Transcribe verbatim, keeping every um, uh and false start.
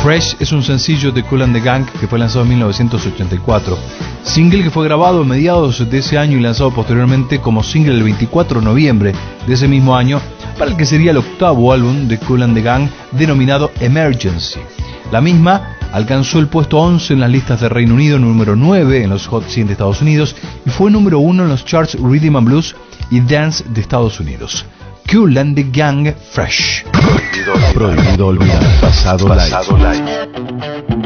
Fresh es un sencillo de Kool and the Gang que fue lanzado en mil novecientos ochenta y cuatro, single que fue grabado a mediados de ese año y lanzado posteriormente como single el veinticuatro de noviembre de ese mismo año, para el que sería el octavo álbum de Kool and the Gang, denominado Emergency. La misma alcanzó el puesto once en las listas de Reino Unido, número nueve en los Hot cien de Estados Unidos y fue número uno en los charts Rhythm and Blues y Dance de Estados Unidos. Kool and the Gang, Fresh. Prohibido olvidar. Pasado live.